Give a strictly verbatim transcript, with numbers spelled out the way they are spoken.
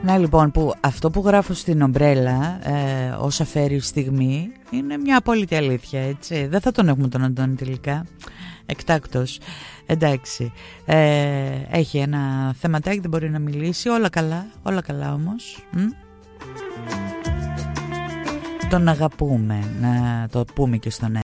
Να λοιπόν, που αυτό που γράφω στην ομπρέλα ε, ως αφαίρει στιγμή είναι μια απόλυτη αλήθεια, έτσι. Δεν θα τον έχουμε τον Αντώνη τελικά, εκτάκτος. Εντάξει, ε, έχει ένα θεματάκι, δεν μπορεί να μιλήσει. Όλα καλά, όλα καλά όμως. Μ? Τον αγαπούμε, να το πούμε και στον